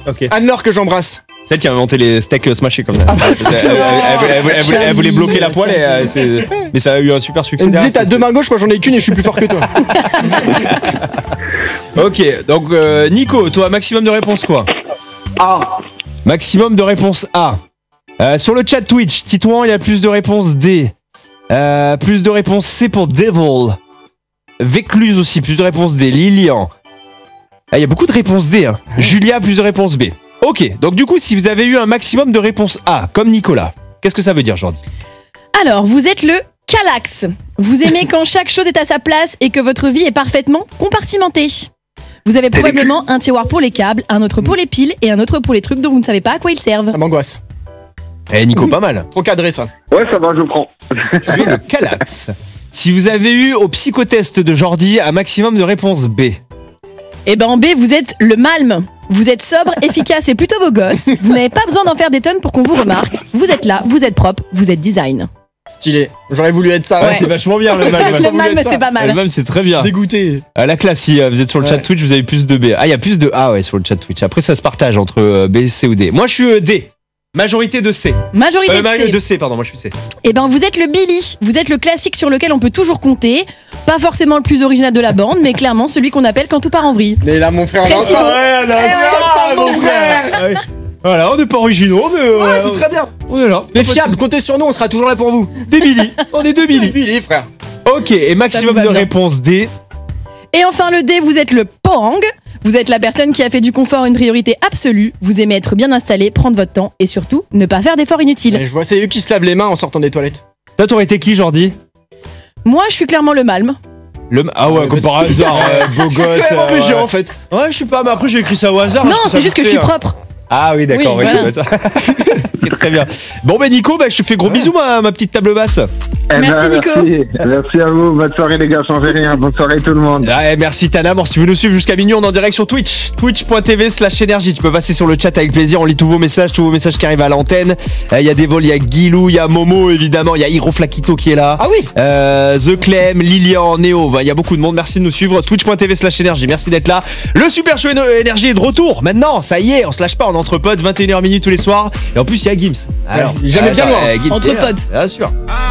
Ok. Anne-Laure que j'embrasse. Celle qui a inventé les steaks smashés comme ça. Elle voulait bloquer la poêle, mais ça a eu un super succès. Elle me disait t'as deux mains gauches, moi j'en ai qu'une et je suis plus fort que toi. Ok, donc Nico, toi, maximum de réponses quoi? A. Maximum de réponses A. Sur le chat Twitch, Titouan, il y a plus de réponses D. Plus de réponses C pour Devil. Vécluse aussi, plus de réponses D. Lilian. Il y a beaucoup de réponses D. Hein. Julia, plus de réponses B. Ok, donc du coup, si vous avez eu un maximum de réponses A, comme Nicolas, qu'est-ce que ça veut dire, Jordi? Alors, vous êtes le Calax. Vous aimez quand chaque chose est à sa place et que votre vie est parfaitement compartimentée. Vous avez probablement un tiroir pour les câbles, un autre pour les piles et un autre pour les trucs dont vous ne savez pas à quoi ils servent. Ça m'angoisse. Eh Nico, pas mal. Trop cadré ça. Ouais, ça va, je prends. Tu es le Calax. Si vous avez eu au psychotest de Jordi un maximum de réponses B. Eh ben en B, vous êtes le Malm. Vous êtes sobre, efficace et plutôt beau gosse. Vous n'avez pas besoin d'en faire des tonnes pour qu'on vous remarque. Vous êtes là, vous êtes propre, vous êtes design. Stylé. J'aurais voulu être ça. Ouais. C'est vachement bien le Malm. Le Malm, c'est pas mal. Le Malm, c'est très bien. Dégoûté. La classe, si vous êtes sur le chat Twitch, vous avez plus de B. Ah, il y a plus de A ouais, sur le chat Twitch. Après, ça se partage entre B, C ou D. Moi, je suis D. Majorité de C. Majorité de C. De C, pardon, moi je suis C. Eh ben vous êtes le Billy. Vous êtes le classique sur lequel on peut toujours compter. Pas forcément le plus original de la bande, mais clairement celui qu'on appelle quand tout part en vrille. Mais là, mon frère, Très on Thibaut. mon frère. Voilà, on n'est pas originaux, mais Ouais, c'est très bien. on est là. Mais fiable, comptez sur nous, on sera toujours là pour vous. Des Billy. On est deux Billy. Billy, frère. Ok, et maximum Ça vous de va bien. réponses D. Et enfin le D, vous êtes le Pohang. Vous êtes la personne qui a fait du confort une priorité absolue. Vous aimez être bien installé, prendre votre temps et surtout ne pas faire d'efforts inutiles. Et je vois, c'est eux qui se lavent les mains en sortant des toilettes. Toi, t'aurais été qui, Jordi? Moi, je suis clairement le Malm. Ah ouais, comme par hasard, beau gosse. Vraiment méchant en fait. Ouais, je sais pas, mais après j'ai écrit ça au hasard. Non, parce c'est juste que je suis propre. Ah oui, d'accord, Oui, ouais, voilà. ça doit être ça. Ok, très bien. Bon, ben Nico, je te fais gros bisous, ma petite table basse. Merci, Nico. Merci à vous. Bonne soirée, les gars. Changez rien. Bonne soirée, tout le monde. Ouais, merci Tanam. Si vous nous suivez jusqu'à minuit, on est en direct sur Twitch. Twitch.tv/énergie. Tu peux passer sur le chat avec plaisir. On lit tous vos messages qui arrivent à l'antenne. Il y a des vols, il y a Guilou, il y a Momo évidemment, il y a Hiro Flakito qui est là. Ah oui. The Clem, Lilian, Néo. Il y a beaucoup de monde. Merci de nous suivre. Twitch.tv/énergie. Merci d'être là. Le Super Show Énergie est de retour. Maintenant, ça y est, on se lâche pas. On est entre potes, 21h minuit tous les soirs. Et en plus, il y a Gims. Alors, jamais bien loin. Gims, Entre il est là. potes. Bien sûr.